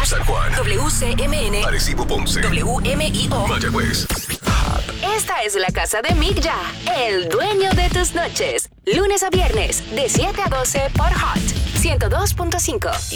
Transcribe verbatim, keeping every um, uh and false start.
San Juan, W C M N, Arecibo, Ponce, W M I O, Mayagüez. Esta es la casa de Mick Ya, el dueño de tus noches. Lunes a viernes, de siete a doce por Hot ciento dos punto cinco.